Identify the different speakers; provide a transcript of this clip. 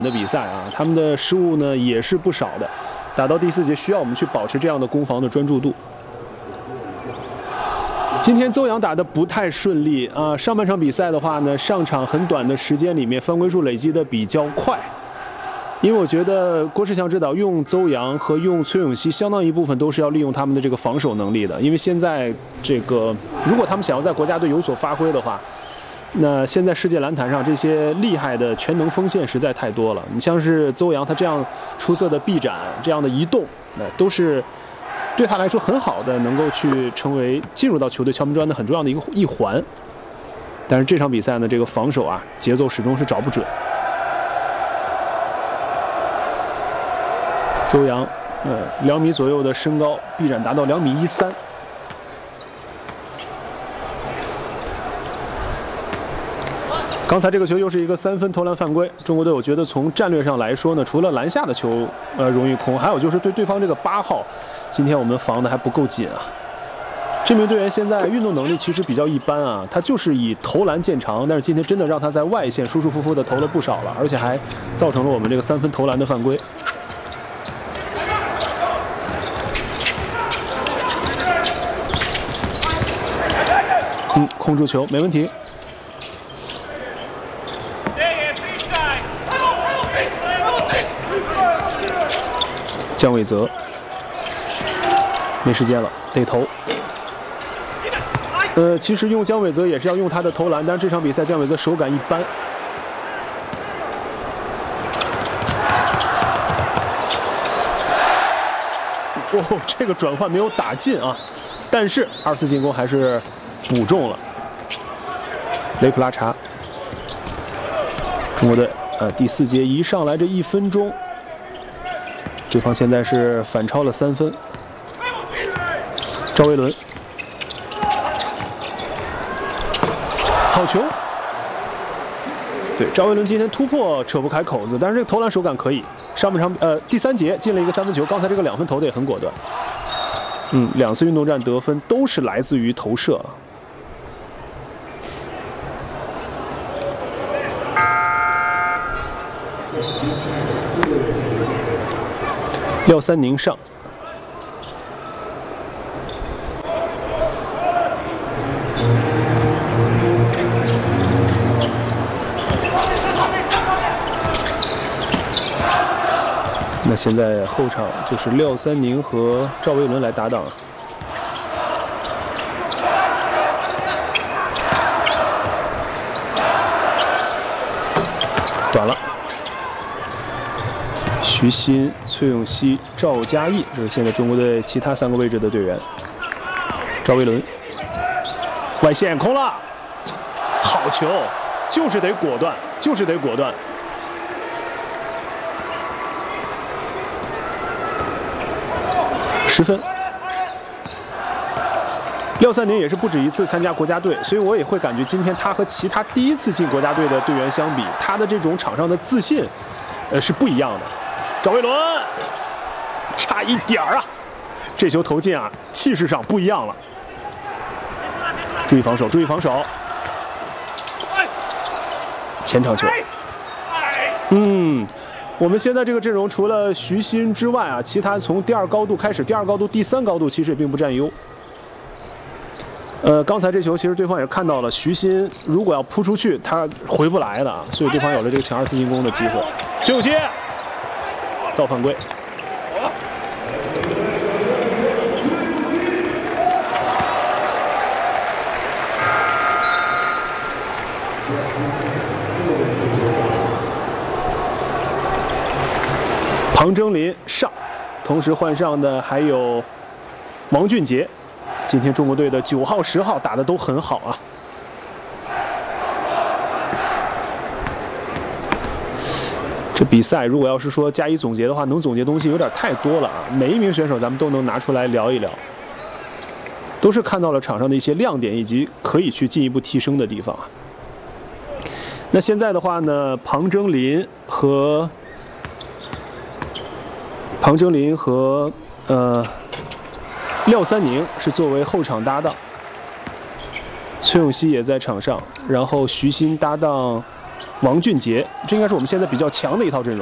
Speaker 1: 的比赛啊，他们的失误呢也是不少的。打到第4节，需要我们去保持这样的攻防的专注度。今天邹阳打得不太顺利啊，上半场比赛的话呢，上场很短的时间里面犯规数累积的比较快。因为我觉得郭士强指导用邹阳和用崔永熙相当一部分都是要利用他们的这个防守能力的，因为现在这个如果他们想要在国家队有所发挥的话，那现在世界篮坛上这些厉害的全能锋线实在太多了。你像是邹阳他这样出色的臂展，这样的移动，都是对他来说很好的，能够去成为进入到球队敲门砖的很重要的一环。但是这场比赛呢，这个防守啊，节奏始终是找不准。邹阳，2米左右的身高，臂展达到2米13。刚才这个球又是一个3分投篮犯规。中国队我觉得从战略上来说呢，除了篮下的球容易空，还有就是对对方这个8号，今天我们防的还不够紧啊。这名队员现在运动能力其实比较一般啊，他就是以投篮见长，但是今天真的让他在外线舒舒服服的投了不少了，而且还造成了我们这个3分投篮的犯规。控住球没问题。姜伟泽没时间了，得投。其实用姜伟泽也是要用他的投篮，但是这场比赛姜伟泽手感一般。哦，这个转换没有打进啊，但是2次进攻还是补中了。雷普拉查，中国队第4节一上来这1分钟，对方现在是反超了3分。赵维伦，好球！对，赵维伦今天突破扯不开口子，但是这个投篮手感可以。上半场第3节进了一个3分球，刚才这个2分投的也很果断。2次运动战得分都是来自于投射。廖三宁上，那现在后场就是廖三宁和赵维伦来搭档。短了。徐新、崔永熙、赵嘉译，这是现在中国队其他3个位置的队员。赵维伦，外线空了，好球，就是得果断，就是得果断。10分。廖三宁也是不止1次参加国家队，所以我也会感觉今天他和其他第1次进国家队的队员相比，他的这种场上的自信，是不一样的。赵维伦，差一点啊！这球投进啊，气势上不一样了。注意防守，注意防守。前场球。我们现在这个阵容除了徐新之外啊，其他从第2高度开始，第2高度、第3高度其实也并不占优。刚才这球其实对方也看到了，徐新如果要扑出去，他回不来的，所以对方有了这个抢2次进攻的机会。崔永熙造犯规。庞征林上，同时换上的还有王俊杰。今天中国队的9号、10号打得都很好啊。这比赛如果要是说加以总结的话，能总结东西有点太多了啊。每一名选手咱们都能拿出来聊一聊，都是看到了场上的一些亮点以及可以去进一步提升的地方啊。那现在的话呢，庞征林和廖三宁是作为后场搭档，崔永熙也在场上，然后徐新搭档王俊杰，这应该是我们现在比较强的一套阵容。